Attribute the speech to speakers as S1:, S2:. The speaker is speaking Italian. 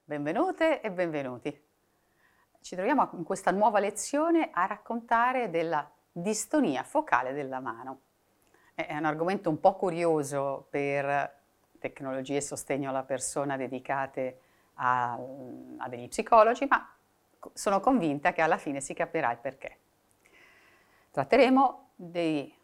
S1: Benvenute e benvenuti. Ci troviamo in questa nuova lezione a raccontare della distonia focale della mano. È un argomento un po' curioso per tecnologie e sostegno alla persona dedicate a degli psicologi, ma sono convinta che alla fine si capirà il perché. Tratteremo dei